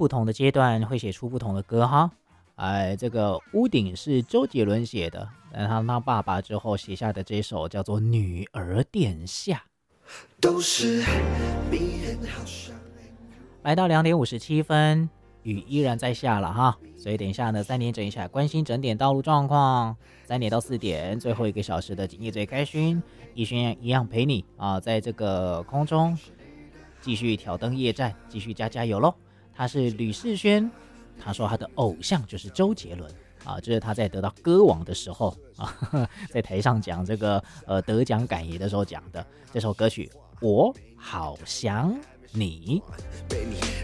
不同的阶段会写出不同的歌哈。这个屋顶是周杰伦写的，但他当爸爸之后写下的这首叫做《女儿殿下》。都是来到2:57，雨依然在下了哈，所以等一下呢，3点整一下关心整点道路状况，3点到4点最后1个小时的今夜最开心，逸轩一样陪你啊，在这个空中继续挑灯夜战，继续加油咯。他是吕士轩，他说他的偶像就是周杰伦啊，这是他在得到歌王的时候啊，在台上讲这个得奖感言的时候讲的这首歌曲《我好想你》。